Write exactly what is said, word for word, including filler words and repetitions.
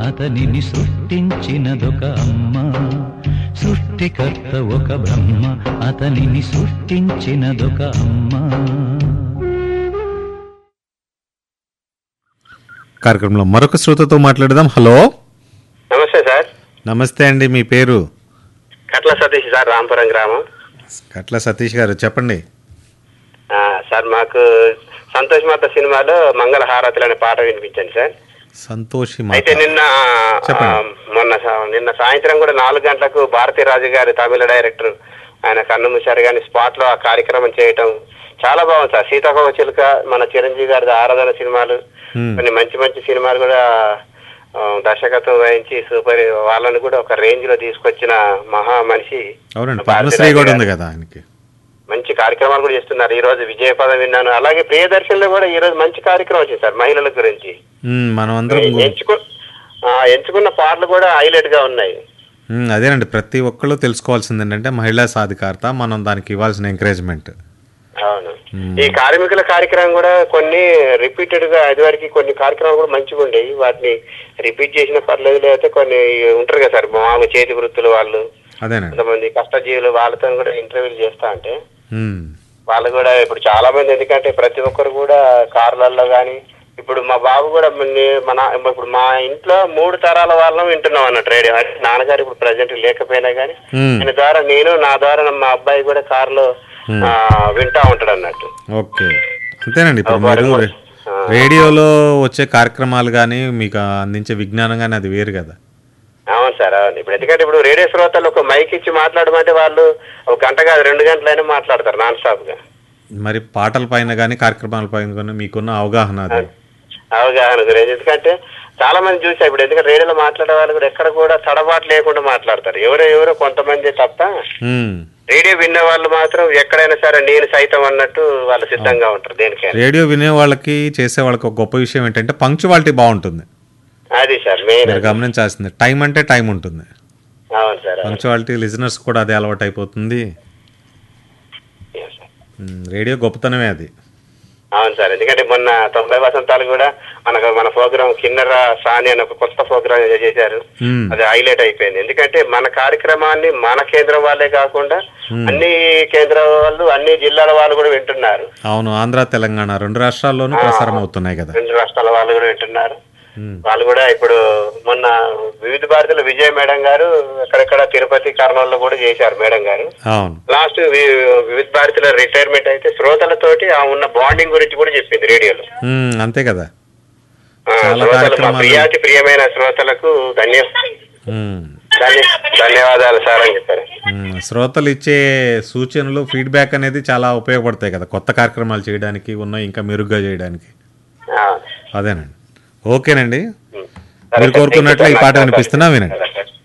అతనిని సృష్టించినదొక అమ్మ, సృష్టికర్త ఒక బ్రహ్మ, అతనిని సృష్టించినదొక అమ్మ. కార్యక్రమంలో మరొక శ్రోతతో మాట్లాడదాం. హలో, నమస్తే సార్. నమస్తే అండి, మీ పేరు? కట్ల సతీష్ సార్, రాంపురం గ్రామం. కట్ల సతీష్ గారు, చెప్పండి. ఆ, సార్ మాకు సంతోష్ మాత సినిమాలో మంగళ హారతులు అనే పాట వినిపించండి సార్. సంతోషి అయితే నిన్న ఆ, మొన్న సా- నిన్న సాయంత్రం కూడా నాలుగు గంటలకు భారతీ రాజు గారి తమిళ డైరెక్టర్ ఆయన కన్నుమూశారు కానీ స్పాట్ లో ఆ కార్యక్రమం చేయటం చాలా బాగుంది సార్. సీతాకోక చిలుక, మన చిరంజీవి గారి ఆరాధన సినిమాలు, కొన్ని మంచి మంచి సినిమాలు కూడా ఆ, దర్శకత్వం వహించి సూపర్ వాళ్ళని కూడా ఒక రేంజ్ లో తీసుకొచ్చిన మహా మనిషి. అవునండి, భారతీ పద్మశ్రీ రాజు కూడా గారు. ఉంది కదా ఆయనకి. మంచి కార్యక్రమాలు కూడా చేస్తున్నారు. ఈ రోజు విజయపదం విన్నాను. అలాగే ప్రియదర్శన్లో కూడా ఈ రోజు మంచి కార్యక్రమం వచ్చింది సార్ మహిళల గురించి. ఉమ్, మనం అందరం ఎంచుకు ఆ, ఎంచుకున్న పాటలు కూడా హైలైట్ గా ఉన్నాయి. ఉమ్, అదేనండి, ప్రతి ఒక్కళ్ళు తెలుసుకోవాల్సింది ఏంటంటే మహిళా సాధికారత, మనం దానికి ఇవ్వాల్సిన ఎంకరేజ్మెంట్. అవును, ఈ కార్మికుల కార్యక్రమం కూడా కొన్ని రిపీటెడ్ గా ఇదివరకు కొన్ని కార్యక్రమాలు కూడా మంచిగా ఉండేవి. వాటిని రిపీట్ చేసిన పర్లేదు. లేకపోతే కొన్ని ఉంటారు కదా సార్, మామూలు చేతి వృత్తులు వాళ్ళు, అదేనండి, కొంతమంది కష్టజీవులు, వాళ్ళతో కూడా ఇంటర్వ్యూలు చేస్తా అంటే ఉమ్, వాళ్ళు కూడా ఇప్పుడు చాలా మంది, ఎందుకంటే ప్రతి ఒక్కరు కూడా కార్లలో కానీ, ఇప్పుడు మా బాబు కూడా నే- మన ఇప్పుడు మా ఇంట్లో మూడు తరాల వాళ్ళం వింటున్నాం అన్నట్టు రేడియో. అంటే నాన్నగారు ఇప్పుడు ప్రజెంట్ లేకపోయినా కానీ ఉమ్, ఆయన ద్వారా నేను, నా ద్వారా మా అబ్బాయి కూడా కారులో ఆ, వింటా ఉంటాడు అన్నట్టు. ఓకే, అంతేనండి. ఇప్పుడు వారు మీరు కూడా- ఆ. రేడియోలో వచ్చే కార్యక్రమాలు కానీ మీకు అందించే విజ్ఞానం కానీ అది వేరు కదా. అవును సార్, అవును. ఇప్పుడు ఎందుకంటే ఇప్పుడు రేడియో శ్రోతలు ఒక మైక్ ఇచ్చి మాట్లాడమంటే వాళ్ళు ఒక గంట కాదు రెండు గంటలైనా మాట్లాడతారు నాన్ స్టాప్ గా. మరి పాటల పైన కానీ కార్యక్రమాల పైన కానీ మీకున్న అవగాహన అది. అవగాహన గురించి, ఎందుకంటే చాలా మంది చూసా ఇప్పుడు, ఎందుకంటే రేడియోలో మాట్లాడే వాళ్ళు కూడా ఎక్కడ కూడా తడబాటు లేకుండా మాట్లాడతారు. ఎవరో ఎవరో కొంతమంది తప్ప ఉమ్, రేడియో విన్న వాళ్ళు మాత్రం ఎక్కడైనా సరే నేను సైతం అన్నట్టు వాళ్ళు సిద్ధంగా ఉంటారు దేనికైనా. రేడియో వినే వాళ్ళకి చేసే వాళ్ళకి ఒక గొప్ప విషయం ఏంటంటే పంక్చువాలిటీ బాగుంటుంది. అది సార్ మెయిన్. మీరు గమనించాల్సింది టైం అంటే టైం ఉంటుంది. అవును సార్, అవును. పంక్చువాలిటీ లిజనర్స్ కూడా అదే అలవాటు అయిపోతుంది. Yes, sir. ఉమ్, రేడియో గొప్పతనమే అది. అవును సార్, ఎందుకంటే మొన్న తొంభై వసంతాలు కూడా మనకు మన ప్రోగ్రామ్ కిన్నెర సాని అని ఒక కొత్త ప్రోగ్రామ్ చేశారు. ఉమ్, అది హైలైట్ అయిపోయింది. ఎందుకంటే మన కార్యక్రమాన్ని మన కేంద్రం వాళ్ళే కాకుండా అన్ని కేంద్రాల వాళ్ళు, అన్ని జిల్లాల వాళ్ళు కూడా వింటున్నారు. అవును, ఆంధ్ర తెలంగాణ రెండు రాష్ట్రాల్లోనూ ప్రసారం అవుతున్నాయి కదా. రెండు రాష్ట్రాల వాళ్ళు కూడా వింటున్నారు. ఉమ్, వాళ్ళు కూడా ఇప్పుడు మొన్న వివిధ భారతిలో విజయ మేడం గారు ఎక్కడెక్కడ తిరుపతి, కర్నూలులో కూడా చేశారు మేడం గారు. అవును, లాస్ట్ వివిధ భారతిలో రిటైర్మెంట్ అయితే శ్రోతలతోటి ఆ ఉన్న బాండింగ్ గురించి కూడా చెప్పింది రేడియోలో. ఉమ్, అంతే కదా. ఆ, చాలా శ్రోతలు, మా కార్యక్రమాలు. ప్రియాతి ప్రియమైన శ్రోతలకు ధన్య ఉమ్, ధన్య- ధన్యవాదాలు సార్ అని చెప్పారు. ఉమ్, శ్రోతలు ఇచ్చే సూచనలు, ఫీడ్బ్యాక్ అనేది చాలా ఉపయోగపడతాయి కదా కొత్త కార్యక్రమాలు చేయడానికి, ఉన్న ఇంకా మెరుగ్గా చేయడానికి. ఆ, అదేనండి. ఓకేనండి, ఉమ్. సరే మీరు సార్, కోరుకున్నట్లు ఈ థాంక్యూ పాట సార్. వినిపిస్తున్నా, వినండి. సరే సార్.